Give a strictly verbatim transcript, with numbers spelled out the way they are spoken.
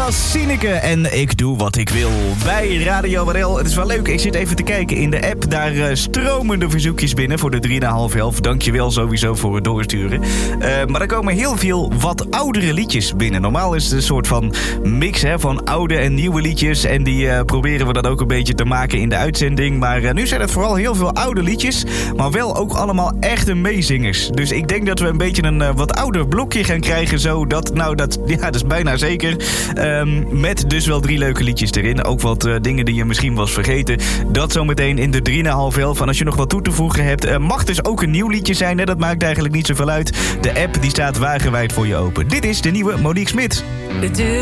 was Sineke en ik doe wat ik wil bij Radio W R L. Het is wel leuk, ik zit even te kijken in de app. Daar uh, stromen de verzoekjes binnen voor de drie en een half elf. Dankjewel sowieso voor het doorsturen. Uh, maar er komen heel veel wat oudere liedjes binnen. Normaal is het een soort van mix hè, van oude en nieuwe liedjes. En die uh, proberen we dan ook een beetje te maken in de uitzending. Maar uh, nu zijn het vooral heel veel oude liedjes. Maar wel ook allemaal echte meezingers. Dus ik denk dat we een beetje een uh, wat ouder blokje gaan krijgen. Zo dat, nou dat, ja, dat is bijna zeker. Um, met dus wel drie leuke liedjes erin. Ook wat uh, dingen die je misschien was vergeten. Dat zometeen in de drie en een half elf. En als je nog wat toe te voegen hebt, uh, mag dus ook een nieuw liedje zijn. Hè? Dat maakt eigenlijk niet zoveel uit. De app die staat wagenwijd voor je open. Dit is de nieuwe Monique Smit.